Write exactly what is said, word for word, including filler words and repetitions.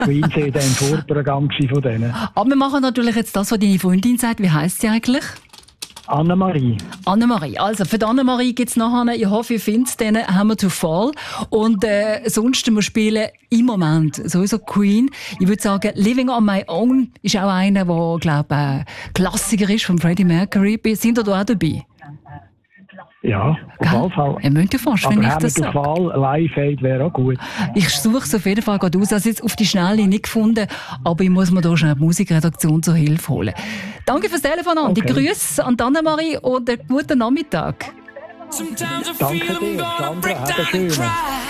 Queen sei dann im Vorprogramm von denen. Aber wir machen natürlich jetzt das, was deine Freundin sagt. Wie heisst sie eigentlich? Annemarie. Annemarie. Also, für die Annemarie gibt es nachher, ich hoffe, ihr findet es, dann «Hammer to Fall». Und äh, sonst, wir spielen im Moment sowieso Queen. Ich würde sagen, «Living on my own» ist auch einer, der, glaube ich, äh, Klassiker ist von Freddie Mercury. Sind ihr da auch dabei? Ja, auf jeden Fall. Ihr müsst ja fast, wenn ich das sage. Aber Fall live wäre auch gut. Ich suche es auf jeden Fall gerade aus. Also jetzt auf die Schnelle nicht gefunden, aber ich muss mir da schnell die Musikredaktion zur Hilfe holen. Danke fürs Telefon, Andi. Okay. Grüße an Annemarie und einen guten Nachmittag. Danke dir, Sandra. Have a schönen.